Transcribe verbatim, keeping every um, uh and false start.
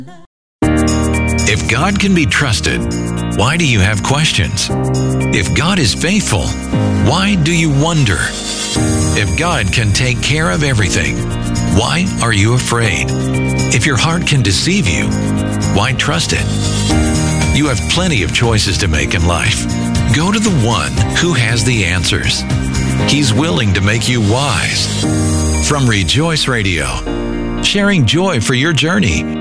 If God can be trusted, why do you have questions? If God is faithful, why do you wonder? If God can take care of everything, why are you afraid? If your heart can deceive you, why trust it? You have plenty of choices to make in life. Go to the one who has the answers. He's willing to make you wise. From Rejoice Radio, sharing joy for your journey.